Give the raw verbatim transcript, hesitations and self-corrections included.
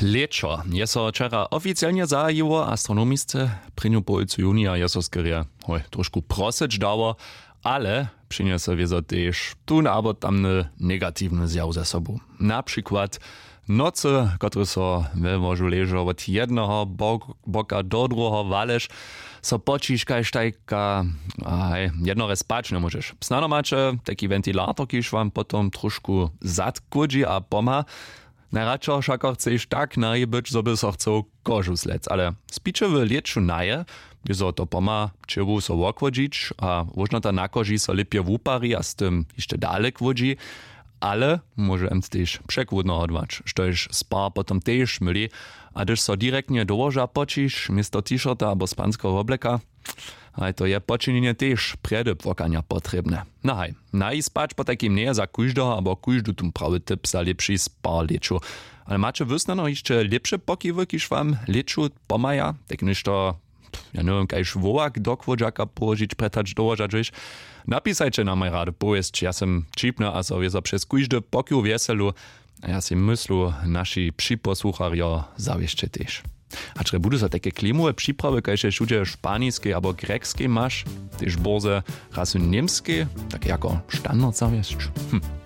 Leczo. Je so wczera oficjalnie zajiło astronomisce prynju połojcu junia je so skryje hoj, trošku proseć dało, ale przyniosę wiezo też tun abo tamny negatywny zjaw ze sobą. Na przykład noce, które so we morzu leżą od jednego boka do drugiego walesz, so pociskaj štajka, aj, jednore spać nie możesz. Snano macie taki ventilator, kiż wam potom trošku zatkudzi a poma. Najradšo však chceš tak najebyć, zo by so chcel kožu slec, ale spiče v lieču naje, by so to poma čevu so wokwodzić, a možno ta nakoži so lepje wupari a s tym jeszcze dalek wodzi, ale może em też przekłudno odwać, štož spar potom też myli, a gdyż so direktnie do łoża pocisz, misto t-shirta albo spanskiego obleka, a to je počinjenje też predeb wokania potrzebne. No hej, naj spać po takim nie za kujżdo, albo kujżdu tum prawy typ za lepszy spar leczu. Ale macie wysnano jeszcze lepsze pokiwy, kiż wam leczu pomaja, tak niż to, ja nie wiem, kajż wołak do kwodziaka położyć, pretać dołoża drzeć. Napisajcie na moj rady powieść, ja sam čipny, a so wieso przez kujżdy pokiu wieselu, a ja si myslu, nasi przyposłucharjo zawieszcze też. A če budu za takie klimové přípravy, kajže všude španiskie albo grécké máš, tež borze rasu niemskie, tak jako standard zaviesť? Hm.